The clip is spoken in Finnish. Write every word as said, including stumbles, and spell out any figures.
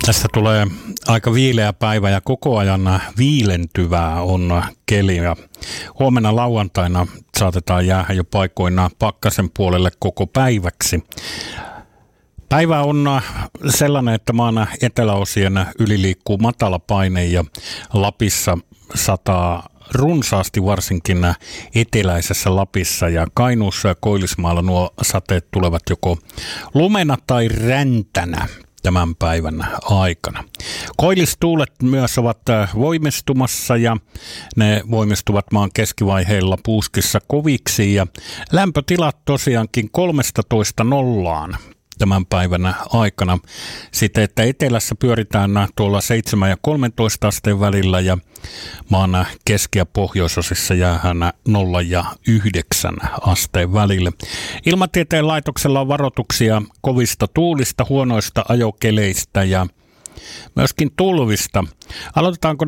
Tästä tulee aika viileä päivä ja koko ajan viilentyvää on keli. Ja huomenna lauantaina saatetaan jäädä jo paikoina pakkasen puolelle koko päiväksi. Päivä on sellainen, että maan eteläosien yli liikkuu matala paine ja Lapissa sataa runsaasti, varsinkin eteläisessä Lapissa, ja Kainuussa ja Koillismaalla nuo sateet tulevat joko lumena tai räntänä tämän päivän aikana. Koillistuulet myös ovat voimistumassa ja ne voimistuvat maan keskivaiheilla Puuskissa koviksi, ja lämpötilat tosiaankin kolmetoista nollaan tämän päivän aikana. Sitten, että etelässä pyöritään tuolla seitsemän ja kolmetoista asteen välillä ja maan keski- ja pohjoisosissa jäähän nolla ja yhdeksän asteen välille. Ilmatieteen laitoksella on varoituksia kovista tuulista, huonoista ajokeleistä ja myöskin tulvista. Aloitetaanko